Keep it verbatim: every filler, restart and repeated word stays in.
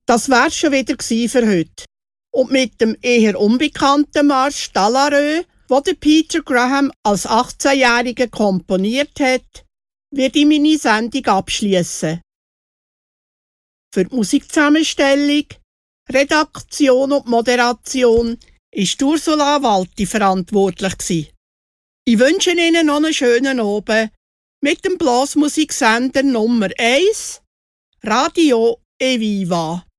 Das wär's schon wieder gsi für heute. Und mit dem eher unbekannten Marsch Dalarö, wo der Peter Graham als achtzehnjähriger komponiert hat, werde ich meine Sendung abschließen. Für die Musikzusammenstellung, Redaktion und Moderation ist Ursula Walti verantwortlich gsi. Ich wünsche Ihnen noch einen schönen Abend mit dem Blasmusiksender Nummer eins, Radio Eviva.